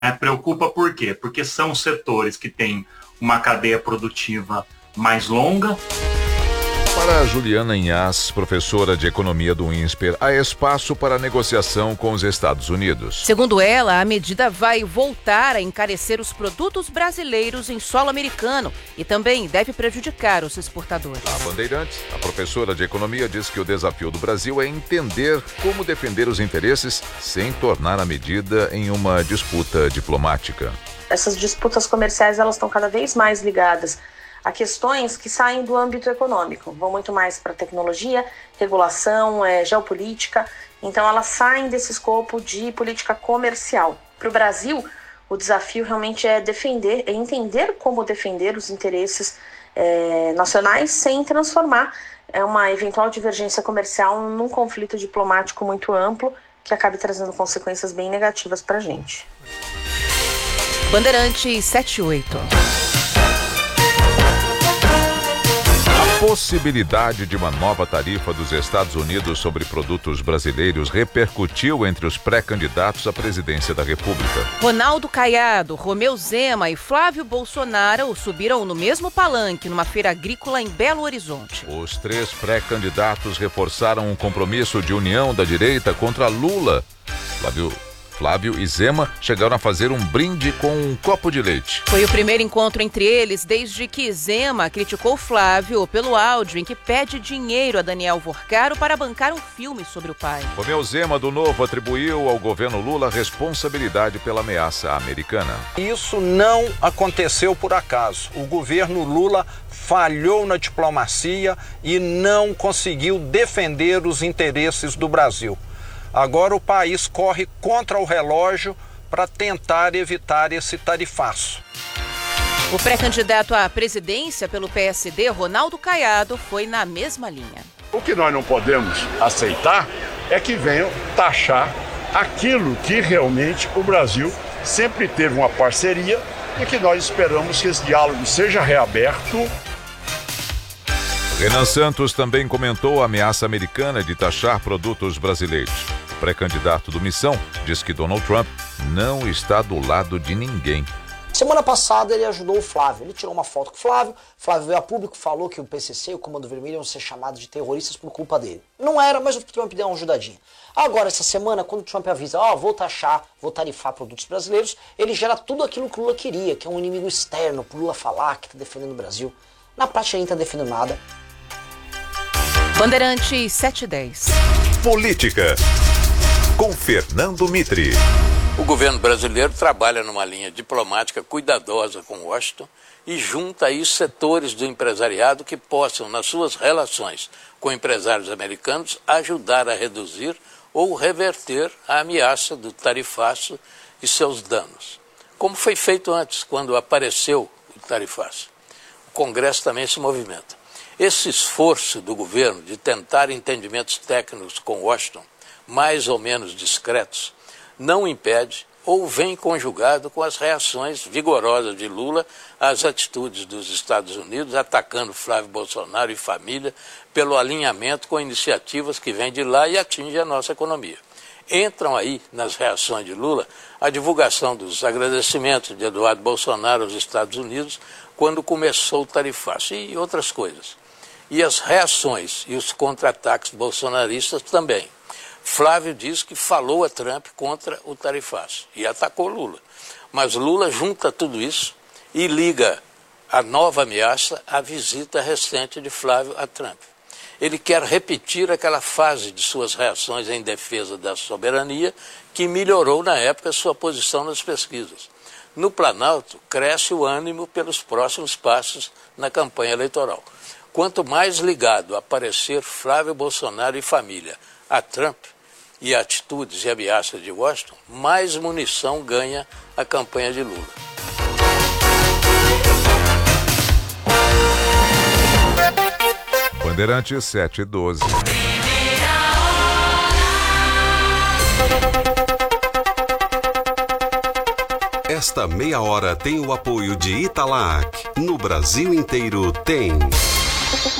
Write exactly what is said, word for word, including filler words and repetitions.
É, preocupa por quê? Porque são setores que têm uma cadeia produtiva mais longa. Para Juliana Inhas, professora de economia do INSPER, há espaço para negociação com os Estados Unidos. Segundo ela, a medida vai voltar a encarecer os produtos brasileiros em solo americano e também deve prejudicar os exportadores. A Bandeirantes, a professora de economia, diz que o desafio do Brasil é entender como defender os interesses sem tornar a medida em uma disputa diplomática. Essas disputas comerciais, elas estão cada vez mais ligadas a questões que saem do âmbito econômico, vão muito mais para tecnologia, regulação, é, geopolítica, então elas saem desse escopo de política comercial. Para o Brasil, o desafio realmente é defender, é entender como defender os interesses é, nacionais sem transformar é, uma eventual divergência comercial num conflito diplomático muito amplo que acabe trazendo consequências bem negativas para a gente. Bandeirantes setenta e oito. A possibilidade de uma nova tarifa dos Estados Unidos sobre produtos brasileiros repercutiu entre os pré-candidatos à presidência da República. Ronaldo Caiado, Romeu Zema e Flávio Bolsonaro subiram no mesmo palanque numa feira agrícola em Belo Horizonte. Os três pré-candidatos reforçaram um compromisso de união da direita contra Lula. Flávio Flávio e Zema chegaram a fazer um brinde com um copo de leite. Foi o primeiro encontro entre eles desde que Zema criticou Flávio pelo áudio em que pede dinheiro a Daniel Vorcaro para bancar um filme sobre o pai. Romeu Zema, do Novo, atribuiu ao governo Lula responsabilidade pela ameaça americana. Isso não aconteceu por acaso. O governo Lula falhou na diplomacia e não conseguiu defender os interesses do Brasil. Agora o país corre contra o relógio para tentar evitar esse tarifaço. O pré-candidato à presidência pelo P S D, Ronaldo Caiado, foi na mesma linha. O que nós não podemos aceitar é que venham taxar aquilo que realmente o Brasil sempre teve uma parceria e que nós esperamos que esse diálogo seja reaberto. Renan Santos também comentou a ameaça americana de taxar produtos brasileiros. O pré-candidato do Missão diz que Donald Trump não está do lado de ninguém. Semana passada ele ajudou o Flávio, ele tirou uma foto com o Flávio, Flávio veio a público, falou que o P C C e o Comando Vermelho iam ser chamados de terroristas por culpa dele. Não era, mas o Trump deu uma ajudadinha. Agora, essa semana, quando o Trump avisa, ó, oh, vou taxar, vou tarifar produtos brasileiros, ele gera tudo aquilo que o Lula queria, que é um inimigo externo, pro Lula falar que tá defendendo o Brasil. Na prática, ele não tá defendendo nada. Bandeirantes sete e dez. Política, com Fernando Mitre. O governo brasileiro trabalha numa linha diplomática cuidadosa com Washington e junta aí setores do empresariado que possam, nas suas relações com empresários americanos, ajudar a reduzir ou reverter a ameaça do tarifaço e seus danos. Como foi feito antes, quando apareceu o tarifaço. O Congresso também se movimenta. Esse esforço do governo de tentar entendimentos técnicos com Washington, mais ou menos discretos, não impede ou vem conjugado com as reações vigorosas de Lula às atitudes dos Estados Unidos, atacando Flávio Bolsonaro e família pelo alinhamento com iniciativas que vêm de lá e atingem a nossa economia. Entram aí, nas reações de Lula, a divulgação dos agradecimentos de Eduardo Bolsonaro aos Estados Unidos quando começou o tarifaço e outras coisas. E as reações e os contra-ataques bolsonaristas também. Flávio diz que falou a Trump contra o tarifaço e atacou Lula. Mas Lula junta tudo isso e liga a nova ameaça à visita recente de Flávio a Trump. Ele quer repetir aquela fase de suas reações em defesa da soberania que melhorou na época sua posição nas pesquisas. No Planalto, cresce o ânimo pelos próximos passos na campanha eleitoral. Quanto mais ligado a aparecer Flávio Bolsonaro e família a Trump e atitudes e ameaças de Washington, mais munição ganha a campanha de Lula. Bandeirantes sete e doze. Esta meia hora tem o apoio de Italac. No Brasil inteiro tem.